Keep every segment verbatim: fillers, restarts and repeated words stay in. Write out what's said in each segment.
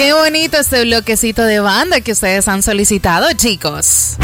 Qué bonito este bloquecito de banda que ustedes han solicitado, chicos.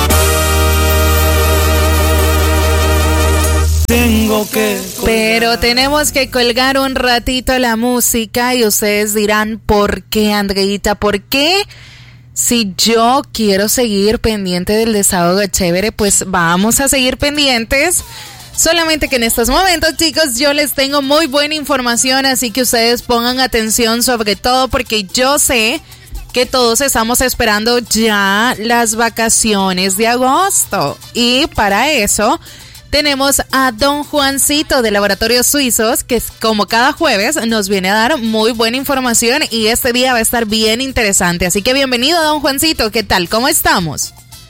Tengo que colgar. Pero tenemos que colgar un ratito la música y ustedes dirán, ¿por qué, Andreita? ¿Por qué? Si yo quiero seguir pendiente del desahogo chévere, pues vamos a seguir pendientes. Solamente que en estos momentos, chicos, yo les tengo muy buena información, así que ustedes pongan atención sobre todo porque yo sé que todos estamos esperando ya las vacaciones de agosto. Y para eso tenemos a don Juancito de Laboratorios Suizos, que como cada jueves nos viene a dar muy buena información y este día va a estar bien interesante. Así que bienvenido, don Juancito. ¿Qué tal? ¿Cómo estamos?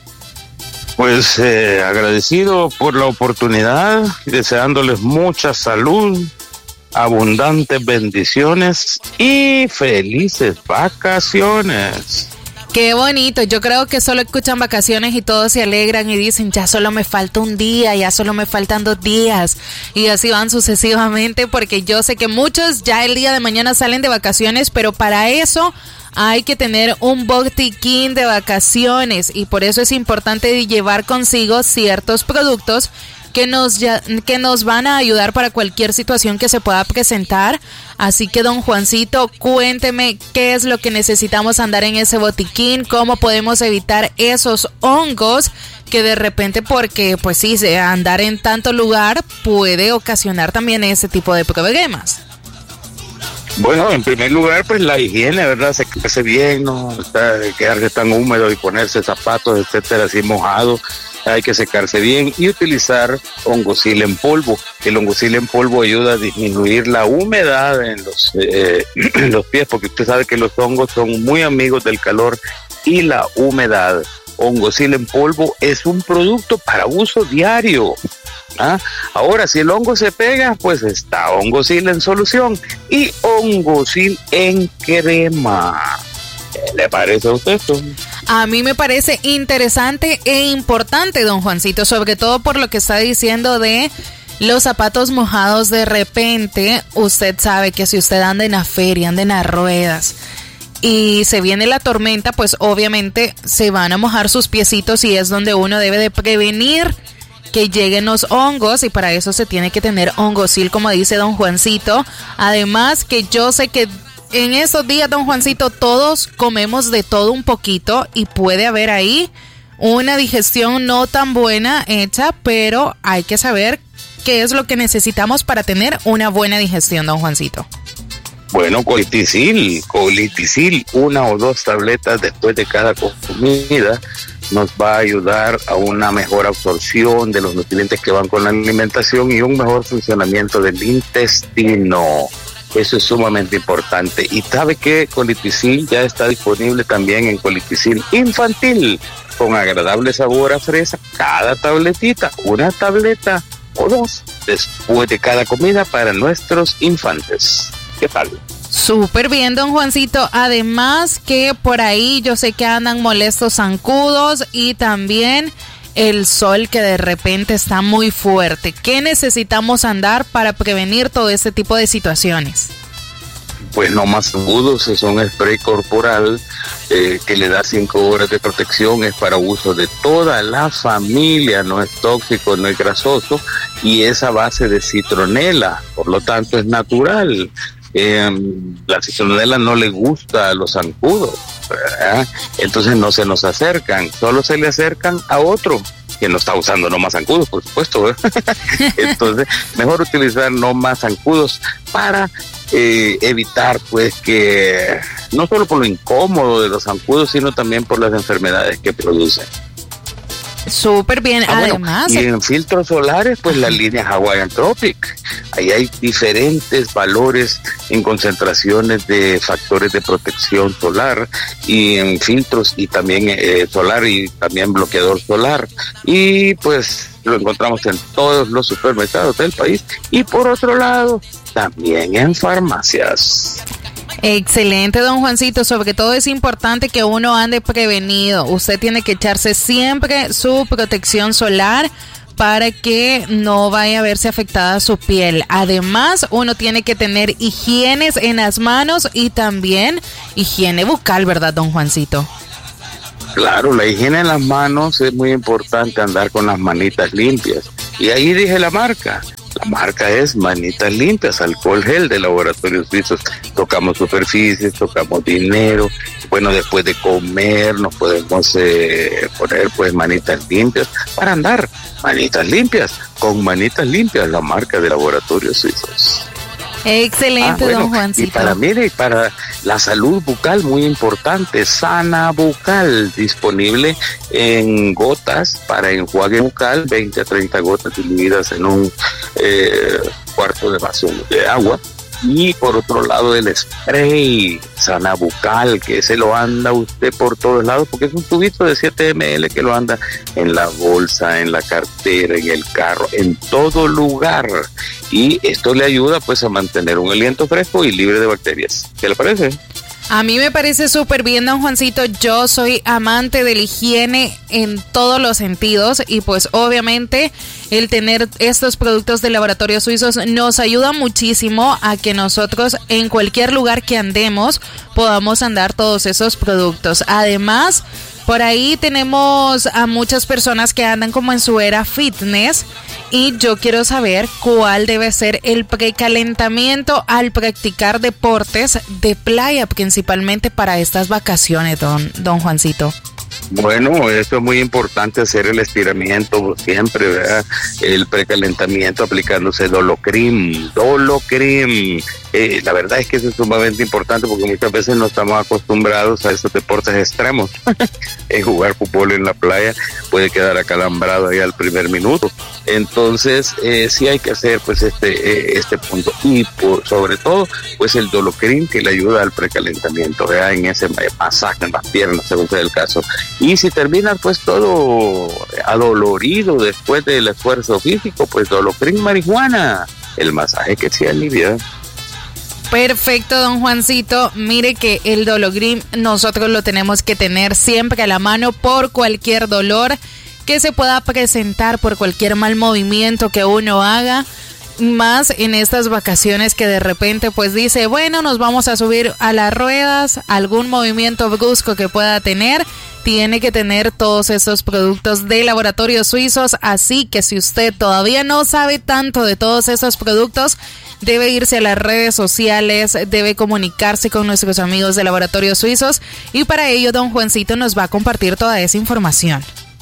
Pues eh, agradecido por la oportunidad, deseándoles mucha salud, abundantes bendiciones y felices vacaciones. Qué bonito, yo creo que solo escuchan vacaciones y todos se alegran y dicen, ya solo me falta un día, ya solo me faltan dos días y así van sucesivamente porque yo sé que muchos ya el día de mañana salen de vacaciones, pero para eso hay que tener un botiquín de vacaciones y por eso es importante llevar consigo ciertos productos que nos, ya, que nos van a ayudar para cualquier situación que se pueda presentar. Así que, don Juancito, cuénteme qué es lo que necesitamos andar en ese botiquín, cómo podemos evitar esos hongos que de repente, porque pues sí, andar en tanto lugar puede ocasionar también ese tipo de problemas. Bueno, en primer lugar, pues la higiene, ¿verdad? Secarse bien, no está, quedarse tan húmedo y ponerse zapatos, etcétera, así mojados. Hay que secarse bien y utilizar hongosil en polvo. El hongosil en polvo ayuda a disminuir la humedad en los, eh, en los pies, porque usted sabe que los hongos son muy amigos del calor y la humedad. Hongosil en polvo es un producto para uso diario. ¿Ah? Ahora, si el hongo se pega, pues está hongosil en solución y hongosil en crema. ¿Qué le parece a usted esto? A mí me parece interesante e importante, don Juancito, sobre todo por lo que está diciendo de los zapatos mojados de repente. Usted sabe que si usted anda en la feria, anda en las ruedas y se viene la tormenta, pues obviamente se van a mojar sus piecitos y es donde uno debe de prevenir que lleguen los hongos y para eso se tiene que tener hongosil, como dice don Juancito. Además que yo sé que en esos días, don Juancito, todos comemos de todo un poquito y puede haber ahí una digestión no tan buena hecha, pero hay que saber qué es lo que necesitamos para tener una buena digestión, don Juancito. Bueno, colitisil, colitisil, una o dos tabletas después de cada comida nos va a ayudar a una mejor absorción de los nutrientes que van con la alimentación y un mejor funcionamiento del intestino. Eso es sumamente importante. Y sabe que colitisil ya está disponible también en colitisil infantil, con agradable sabor a fresa, cada tabletita, una tableta o dos, después de cada comida para nuestros infantes. ¿Qué tal? Súper bien, don Juancito. Además que por ahí yo sé que andan molestos zancudos y también el sol que de repente está muy fuerte. ¿Qué necesitamos andar para prevenir todo este tipo de situaciones? Pues no más agudos, es un spray corporal eh, que le da cinco horas de protección, es para uso de toda la familia, no es tóxico, no es grasoso y es a base de citronela, por lo tanto es natural. Eh, la citronela no le gusta a los zancudos, ¿verdad? Entonces no se nos acercan, solo se le acercan a otro que no está usando no más zancudos, por supuesto, ¿verdad? Entonces mejor utilizar no más zancudos para eh, evitar pues que no solo por lo incómodo de los zancudos, sino también por las enfermedades que producen. Súper bien, ah, además. Bueno, y en filtros solares, pues la línea Hawaiian Tropic. Ahí hay diferentes valores en concentraciones de factores de protección solar y en filtros y también eh, solar y también bloqueador solar. Y pues lo encontramos en todos los supermercados del país y por otro lado, también en farmacias. Excelente, don Juancito. Sobre todo es importante que uno ande prevenido. Usted tiene que echarse siempre su protección solar para que no vaya a verse afectada su piel. Además, uno tiene que tener higienes en las manos y también higiene bucal, ¿verdad, don Juancito? Claro, la higiene en las manos es muy importante, andar con las manitas limpias. Y ahí dije la marca. La marca es Manitas Limpias, alcohol gel de Laboratorios Suizos. Tocamos superficies, tocamos dinero. Bueno, después de comer nos podemos eh, poner pues manitas limpias para andar. Manitas Limpias, con Manitas Limpias, la marca de Laboratorios Suizos. Excelente, ah, bueno, don Juancito. Y para, mire, para la salud bucal, muy importante, Sana Bucal, disponible en gotas para enjuague bucal, veinte a treinta gotas diluidas en un eh, cuarto de vaso de agua. Y por otro lado, el spray Sana Bucal, que se lo anda usted por todos lados, porque es un tubito de siete mililitros que lo anda en la bolsa, en la cartera, en el carro, en todo lugar. Y esto le ayuda pues a mantener un aliento fresco y libre de bacterias. ¿Qué le parece? A mí me parece súper bien, don Juancito. Yo soy amante de la higiene en todos los sentidos y pues obviamente el tener estos productos de Laboratorios Suizos nos ayuda muchísimo a que nosotros en cualquier lugar que andemos podamos andar todos esos productos. Además, por ahí tenemos a muchas personas que andan como en su era fitness y yo quiero saber cuál debe ser el precalentamiento al practicar deportes de playa, principalmente para estas vacaciones, don, don Juancito. Bueno, esto es muy importante, hacer el estiramiento siempre, ¿verdad? El precalentamiento aplicándose Dolocrim, Dolocrim. Eh, la verdad es que eso es sumamente importante porque muchas veces no estamos acostumbrados a estos deportes extremos. En jugar fútbol en la playa puede quedar acalambrado ahí al primer minuto. Entonces, eh, sí hay que hacer pues este eh, este punto. Y por, sobre todo, pues el Dolocrim que le ayuda al precalentamiento, ¿verdad? En ese masaje en las piernas, según sea el caso. Y si termina pues todo adolorido después del esfuerzo físico, pues Dolocrim marihuana, el masaje que se alivia. Perfecto, don Juancito. Mire que el Dolocrim nosotros lo tenemos que tener siempre a la mano por cualquier dolor que se pueda presentar, por cualquier mal movimiento que uno haga. Más en estas vacaciones que de repente pues dice, bueno, nos vamos a subir a las ruedas, algún movimiento brusco que pueda tener, tiene que tener todos esos productos de Laboratorios Suizos. Así que si usted todavía no sabe tanto de todos esos productos, debe irse a las redes sociales, debe comunicarse con nuestros amigos de Laboratorios Suizos y para ello don Juancito nos va a compartir toda esa información.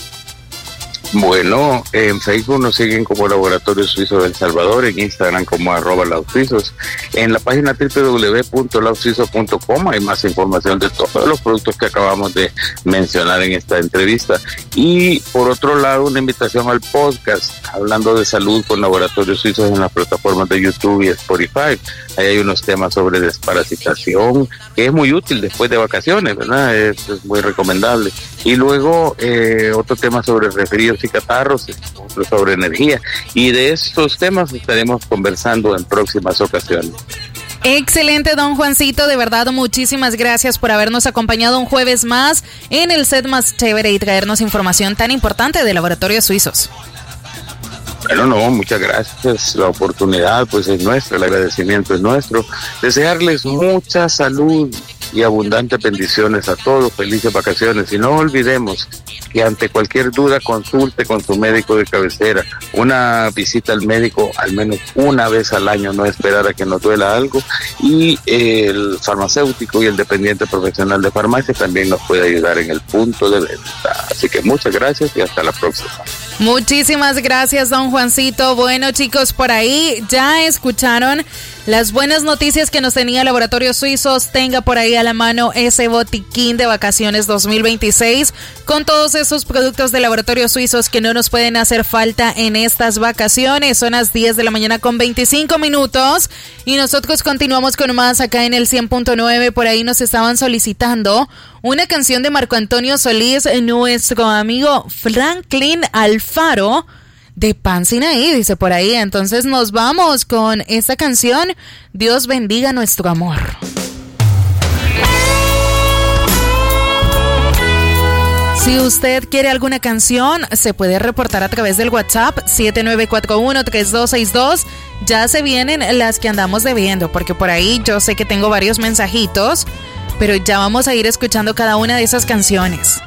Bueno, en Facebook nos siguen como Laboratorios Suizos de El Salvador, en Instagram como arroba lausuizos. En la página doble u doble u doble u punto lausuizos punto com hay más información de todos los productos que acabamos de mencionar en esta entrevista. Y por otro lado, una invitación al podcast, hablando de salud con Laboratorios Suizos en las plataformas de YouTube y Spotify. Ahí hay unos temas sobre desparasitación, que es muy útil después de vacaciones, ¿verdad? Es, es muy recomendable. Y luego eh, otro tema sobre resfríos y catarros, otro sobre energía. Y de estos temas estaremos conversando en próximas ocasiones. Excelente, don Juancito, de verdad muchísimas gracias por habernos acompañado un jueves más en el set más chévere y traernos información tan importante de Laboratorios Suizos. Bueno, no, muchas gracias. La oportunidad pues es nuestra, el agradecimiento es nuestro. Desearles mucha salud y abundantes bendiciones a todos, felices vacaciones. Y no olvidemos que ante cualquier duda consulte con su médico de cabecera. Una visita al médico al menos una vez al año, no esperar a que nos duela algo. Y el farmacéutico y el dependiente profesional de farmacia también nos puede ayudar en el punto de venta. Así que muchas gracias y hasta la próxima. Muchísimas gracias, don Juancito. Bueno, chicos, por ahí ya escucharon las buenas noticias que nos tenía Laboratorios Suizos. Tenga por ahí a la mano ese botiquín de vacaciones dos mil veintiséis con todos esos productos de Laboratorios Suizos que no nos pueden hacer falta en estas vacaciones. Son las diez de la mañana con veinticinco minutos y nosotros continuamos con más acá en el cien punto nueve. Por ahí nos estaban solicitando una canción de Marco Antonio Solís, nuestro amigo Franklin Alfaro de Pan Sinaí, dice por ahí. Entonces nos vamos con esta canción, Dios bendiga nuestro amor. Si usted quiere alguna canción, se puede reportar a través del WhatsApp siete nueve cuatro uno, tres dos seis dos. Ya se vienen las que andamos debiendo, porque por ahí yo sé que tengo varios mensajitos pero ya vamos a ir escuchando cada una de esas canciones.